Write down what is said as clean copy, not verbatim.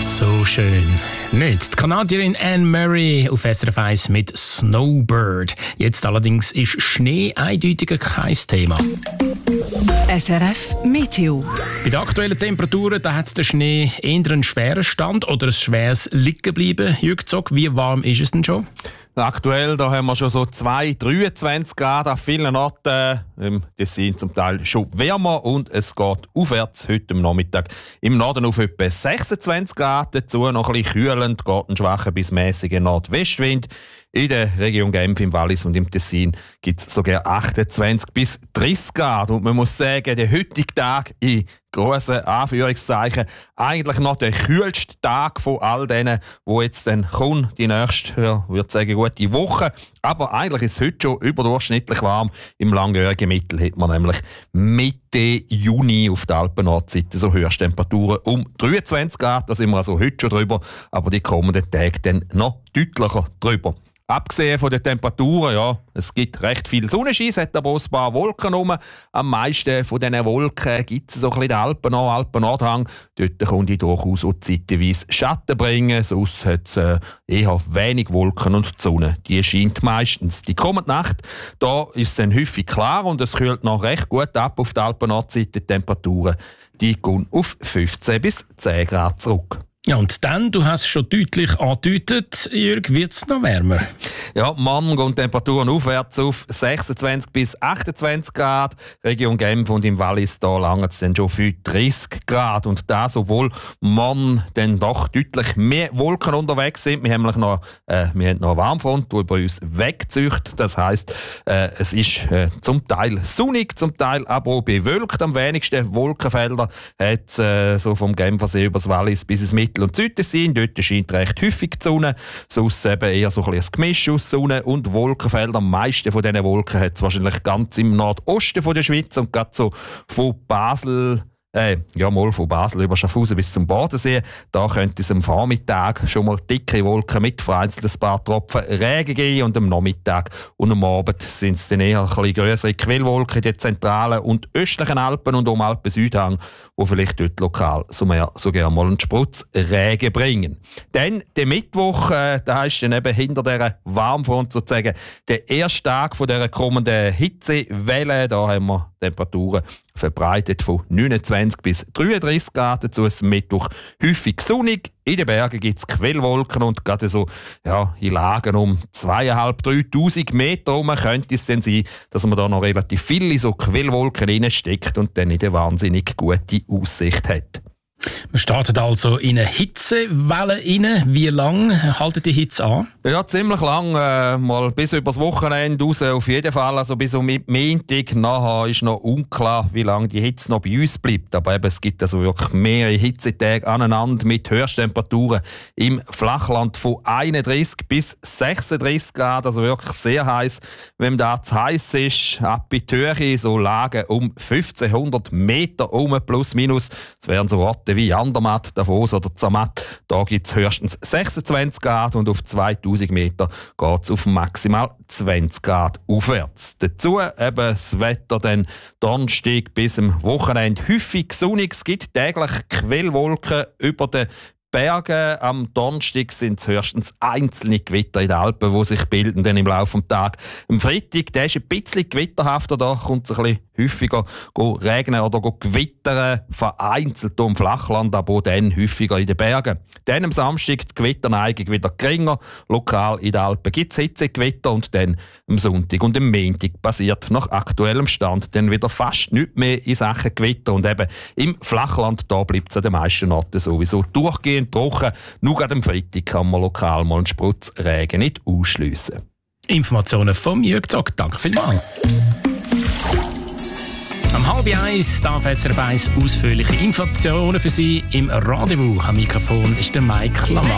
So schön. Nicht. Die Kanadierin Anne Murray auf SRF 1 mit Snowbird. Jetzt allerdings ist Schnee eindeutiger kein Thema. SRF Meteo. Bei den aktuellen Temperaturen da hat der Schnee eher einen schweren Stand oder ein schweres Liegenbleiben. Jürg Zog, wie warm ist es denn schon? Aktuell da haben wir schon so 2-23 Grad an vielen Orten. Das sind zum Teil schon wärmer und es geht aufwärts heute am Nachmittag. Im Norden auf etwa 26 Grad, dazu noch ein bisschen kühlend, geht ein schwacher bis mäßiger Nordwestwind. In der Region Genf, im Wallis und im Tessin gibt es sogar 28 bis 30 Grad. Und man muss sagen, der heutige Tag in grossen Anführungszeichen eigentlich noch der kühlste Tag von all denen, wo jetzt dann kommt, die nächste, würde sagen, gute Woche. Aber eigentlich ist es heute schon überdurchschnittlich warm. Im langjährigen Mittel hat man nämlich Mitte Juni auf der Alpen-Nordseite so Höchsttemperaturen um 23 Grad. Da sind wir also heute schon drüber, aber die kommenden Tage dann noch deutlicher drüber. Abgesehen von den Temperaturen, ja, es gibt recht viel Sonnenschein, es hat aber auch ein paar Wolken rum. Am meisten von diesen Wolken gibt es so ein bisschen den Alpen-Nordhang. Dort kann ich durchaus auch zeitweise Schatten bringen, sonst hat es eher wenig Wolken und die Sonne, die scheint meistens. Die kommende Nacht, da ist es dann häufig klar und es kühlt noch recht gut ab auf der Alpen-Nordseite. Die Temperaturen die gehen auf 15 bis 10 Grad zurück. Ja, und dann, du hast schon deutlich angedeutet, Jürg, wird es noch wärmer? Ja, morgen gehen die Temperaturen aufwärts auf 26 bis 28 Grad. Region Genf und im Wallis, da langt es dann schon für 30 Grad. Und das, obwohl morgen dann doch deutlich mehr Wolken unterwegs sind. Wir haben noch eine Warmfront, die über uns wegzieht. Das heisst, es ist zum Teil sonnig, zum Teil aber auch bewölkt. Am wenigsten Wolkenfelder hat es so vom Genfersee über das Wallis bis ins Mittel- und Südtessin. Dort scheint recht häufig die Sonne. Sonst eben eher so ein Gemisch aus Sonne und Wolkenfelder. Am meisten von diesen Wolken hat es wahrscheinlich ganz im Nordosten von der Schweiz und gerade so von Basel. Von Basel über Schaffhausen bis zum Bodensee. Da könnte es am Vormittag schon mal dicke Wolken mit vereinzelt ein paar Tropfen Regen geben und am Nachmittag und am Abend sind es dann eher ein bisschen grössere Quellwolken in den zentralen und östlichen Alpen und um Alpen-Südhang, die vielleicht dort lokal sogar mal einen Sprutz Regen bringen. Dann der Mittwoch, da ist dann eben hinter dieser Warmfront sozusagen der erste Tag von dieser kommenden Hitzewelle. Da haben wir Temperaturen verbreitet von 29 bis 33 Grad. Dazu ist am Mittwoch häufig sonnig. In den Bergen gibt es Quellwolken und gerade so in Lagen um 2'500–3'000 Meter herum könnte es dann sein, dass man da noch relativ viele so Quellwolken reinsteckt und dann eine wahnsinnig gute Aussicht hat. Man startet also in eine Hitzewelle rein. Wie lange haltet die Hitze an? Ja, ziemlich lang. Mal bis übers Wochenende raus. Auf jeden Fall. Also bis um Montag. Nachher ist noch unklar, wie lange die Hitze noch bei uns bleibt. Aber eben, es gibt also wirklich mehrere Hitzetage aneinander mit Höchsttemperaturen im Flachland von 31 bis 36 Grad. Also wirklich sehr heiß. Wenn da zu heiß ist, ab in die Höhe, so Lagen um 1500 Meter plus minus. Das wären so Orte wie Andermatt, Davos oder Zermatt. Da gibt es höchstens 26 Grad und auf 2000 Meter geht es auf maximal 20 Grad aufwärts. Dazu eben das Wetter dann Donnerstag bis am Wochenende häufig sonnig. Es gibt täglich Quellwolken über den Bergen. Am Donnerstag sind es höchstens einzelne Gewitter in den Alpen, die sich bilden dann im Laufe des Tages. Am Freitag, der ist ein bisschen gewitterhafter, da kommt es ein bisschen häufiger regnen oder gewittern, vereinzelt im Flachland, aber auch dann häufiger in den Bergen. Dann am Samstag die Gewitterneigung wieder geringer. Lokal in den Alpen gibt es Hitzegewitter und dann am Sonntag und am Montag passiert nach aktuellem Stand dann wieder fast nichts mehr in Sachen Gewitter. Und eben im Flachland, da bleibt es an den meisten Orten sowieso durchgehend trocken. Nur gerade am Freitag kann man lokal mal einen Sprutz Regen nicht ausschliessen. Informationen vom Jürg Zog. Danke vielmals. Am 12:30 darf SRF 1 ausführliche Informationen für Sie im Rendezvous. Am Mikrofon ist der Mike Lamar.